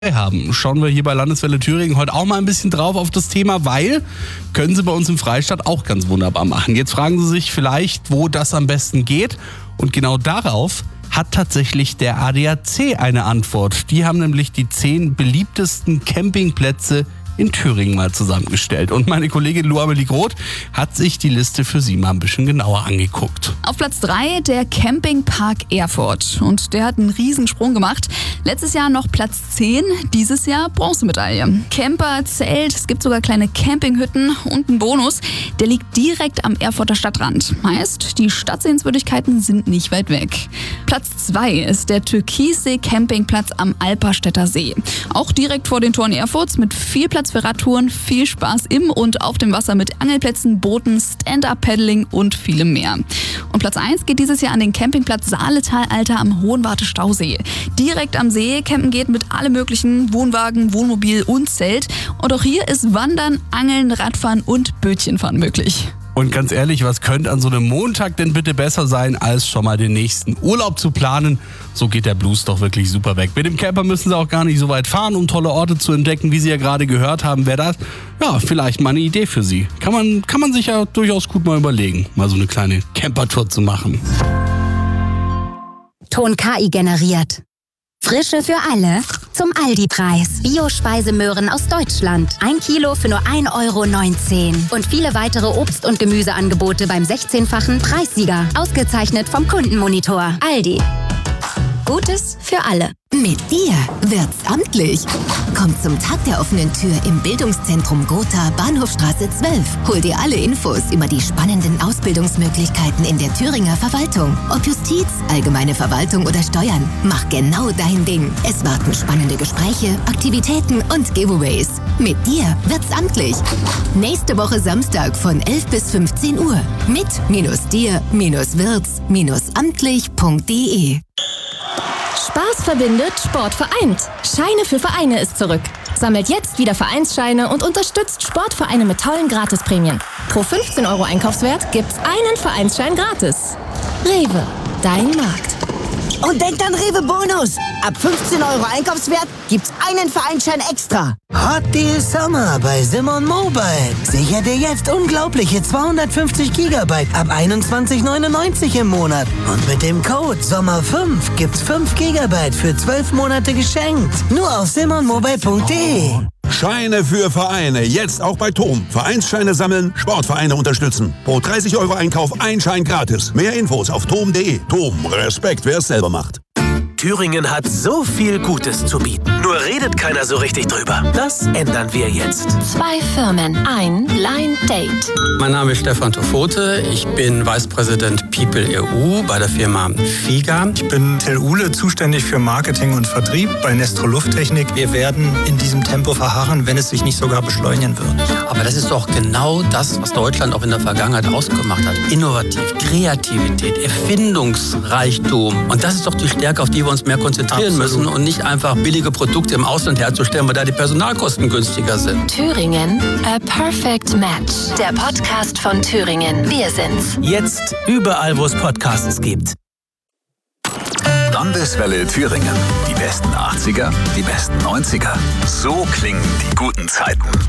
haben. Schauen wir hier bei Landeswelle Thüringen heute auch mal ein bisschen drauf auf das Thema, weil können Sie bei uns im Freistaat auch ganz wunderbar machen. Jetzt fragen Sie sich vielleicht, wo das am besten geht, und genau darauf hat tatsächlich der ADAC eine Antwort. Die haben nämlich die 10 beliebtesten Campingplätze in Thüringen mal zusammengestellt. Und meine Kollegin Lu-Amelie Groth hat sich die Liste für Sie mal ein bisschen genauer angeguckt. Auf Platz 3 der Campingpark Erfurt. Und der hat einen Riesensprung gemacht. Letztes Jahr noch Platz 10, dieses Jahr Bronzemedaille. Camper, Zelt, es gibt sogar kleine Campinghütten und einen Bonus. Der liegt direkt am Erfurter Stadtrand. Heißt, die Stadtsehenswürdigkeiten sind nicht weit weg. Platz 2 ist der Türkissee-Campingplatz am Alperstädter See. Auch direkt vor den Toren Erfurts mit viel Platz für Radtouren, viel Spaß im und auf dem Wasser mit Angelplätzen, Booten, Stand-Up-Paddling und vielem mehr. Und Platz 1 geht dieses Jahr an den Campingplatz Saaletal-Alter am Hohenwarte-Stausee. Direkt am See campen geht mit allem möglichen Wohnwagen, Wohnmobil und Zelt. Und auch hier ist Wandern, Angeln, Radfahren und Bötchenfahren möglich. Und ganz ehrlich, was könnte an so einem Montag denn bitte besser sein, als schon mal den nächsten Urlaub zu planen? So geht der Blues doch wirklich super weg. Mit dem Camper müssen Sie auch gar nicht so weit fahren, um tolle Orte zu entdecken, wie Sie ja gerade gehört haben. Wäre das vielleicht mal eine Idee für Sie. Kann man sich ja durchaus gut mal überlegen, mal so eine kleine Campertour zu machen. Ton KI generiert. Frische für alle zum Aldi-Preis. Bio-Speisemöhren aus Deutschland. 1 Kilo für nur 1,19 €. Und viele weitere Obst- und Gemüseangebote beim 16-fachen Preissieger. Ausgezeichnet vom Kundenmonitor. Aldi. Gutes für alle. Mit dir wird's amtlich. Komm zum Tag der offenen Tür im Bildungszentrum Gotha, Bahnhofstraße 12. Hol dir alle Infos über die spannenden Ausbildungsmöglichkeiten in der Thüringer Verwaltung. Ob Justiz, allgemeine Verwaltung oder Steuern. Mach genau dein Ding. Es warten spannende Gespräche, Aktivitäten und Giveaways. Mit dir wird's amtlich. Nächste Woche Samstag von 11 bis 15 Uhr. Mit -dir-wirds-amtlich.de. Spaß verbindet, Sport vereint. Scheine für Vereine ist zurück. Sammelt jetzt wieder Vereinsscheine und unterstützt Sportvereine mit tollen Gratisprämien. Pro 15 € Einkaufswert gibt's einen Vereinsschein gratis. Rewe, dein Markt. Und denkt an Rewe Bonus. Ab 15 € Einkaufswert gibt's einen Vereinsschein extra. Hot Deal Summer bei Simon Mobile. Sicher dir jetzt unglaubliche 250 GB ab 21,99 € im Monat. Und mit dem Code SOMMER5 gibt's 5 GB für 12 Monate geschenkt. Nur auf simonmobile.de. Scheine für Vereine, jetzt auch bei TOM. Vereinsscheine sammeln, Sportvereine unterstützen. Pro 30 € Einkauf ein Schein gratis. Mehr Infos auf tom.de. TOM, Respekt, wer es selber macht. Thüringen hat so viel Gutes zu bieten. Nur redet keiner so richtig drüber. Das ändern wir jetzt. 2 Firmen, ein Blind Date. Mein Name ist Stefan Tofote. Ich bin Vice President People EU bei der Firma FIGA. Ich bin Till Uhle, zuständig für Marketing und Vertrieb bei Nestro Lufttechnik. Wir werden in diesem Tempo verharren, wenn es sich nicht sogar beschleunigen wird. Aber das ist doch genau das, was Deutschland auch in der Vergangenheit ausgemacht hat. Innovativ, Kreativität, Erfindungsreichtum. Und das ist doch die Stärke, auf die wir uns mehr konzentrieren müssen und nicht einfach billige Produkte im Ausland herzustellen, weil da die Personalkosten günstiger sind. Thüringen, a perfect match. Der Podcast von Thüringen. Wir sind's. Jetzt überall, wo es Podcasts gibt. Landeswelle Thüringen. Die besten 80er, die besten 90er. So klingen die guten Zeiten.